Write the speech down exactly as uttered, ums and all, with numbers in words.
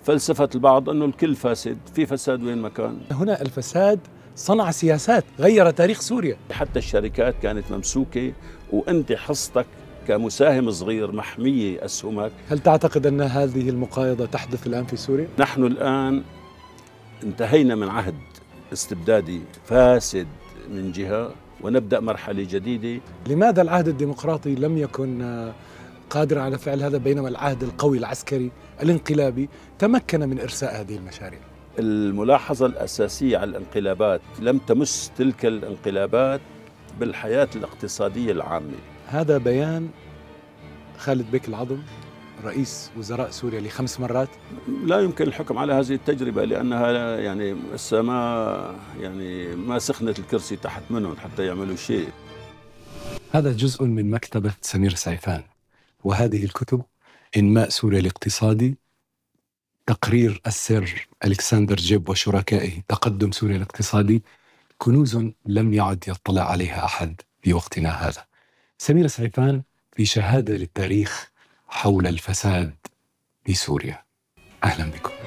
فلسفة البعض أنه الكل فاسد، في فساد وين ما كان. هنا الفساد صنع سياسات غير تاريخ سوريا. حتى الشركات كانت ممسوكة وأنت حصتك كمساهم صغير محمية أسهمك. هل تعتقد أن هذه المقايضة تحدث الآن في سوريا؟ نحن الآن انتهينا من عهد استبدادي فاسد من جهة ونبدأ مرحلة جديدة. لماذا العهد الديمقراطي لم يكن قادرا على فعل هذا بينما العهد القوي العسكري الانقلابي تمكن من إرساء هذه المشاريع؟ الملاحظة الأساسية على الانقلابات لم تمس تلك الانقلابات بالحياة الاقتصادية العامة. هذا بيان خالد بيك العظم رئيس وزراء سوريا لخمس مرات. لا يمكن الحكم على هذه التجربة لأنها يعني لسه ما يعني ما سخنت الكرسي تحت منهم حتى يعملوا شيء. هذا جزء من مكتبة سمير سعيفان، وهذه الكتب: إنماء سوريا الاقتصادي، تقرير السر ألكسندر جيب وشركائه، تقدم سوريا الاقتصادي، كنوز لم يعد يطلع عليها أحد في وقتنا هذا. سمير سعيفان في شهادة للتاريخ حول الفساد في سوريا. أهلا بكم.